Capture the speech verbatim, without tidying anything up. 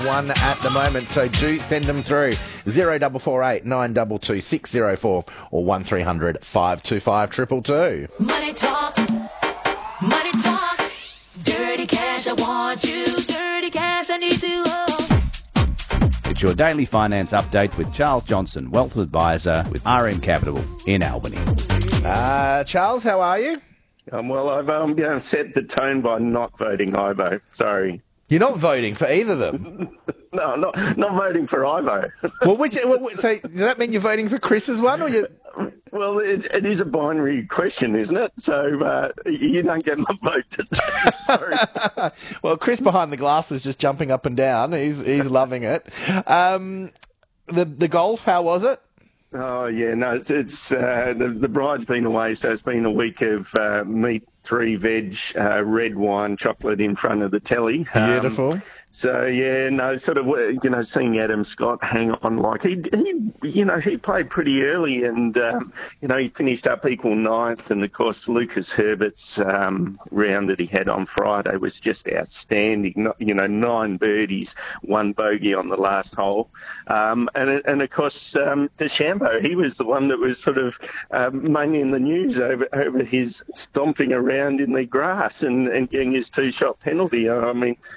One at the moment, so do send them through. Zero double four eight nine double two six zero four or one three hundred five two five triple two. Money talks, money talks, dirty cash, I want you, dirty cash, I need you, oh. It's your daily finance update with Charles Johnson, Wealth Advisor with R M Capital in Albany. Uh, Charles, how are you? Um, well, I've, I'm going to set the tone by not voting Ivo. Sorry. You're not voting for either of them? No, not not voting for Ivo. Well, which, well, so does that mean you're voting for Chris's one, or you? Well, it, it is a binary question, isn't it? So uh, you don't get my vote today. Sorry. Well, Chris behind the glass is just jumping up and down. He's he's loving it. Um, the the golf, how was it? Oh yeah, no, it's, it's uh, the, the bride's been away, so it's been a week of uh, meat, three veg, uh, red wine, chocolate in front of the telly. Beautiful. Um, So yeah, no, sort of, you know, seeing Adam Scott hang on, like he, he, you know, he played pretty early, and um, you know, he finished up equal ninth, and of course Lucas Herbert's um, round that he had on Friday was just outstanding. You know, nine birdies, one bogey on the last hole, um, and and of course um, DeChambeau, he was the one that was sort of um, mainly in the news over over his stomping around in the grass and, and getting his two shot penalty. I mean,